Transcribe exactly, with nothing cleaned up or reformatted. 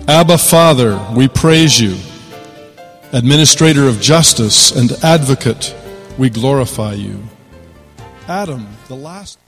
Abba, Father, we praise you. Administrator of justice and advocate, we glorify you. Adam, the last...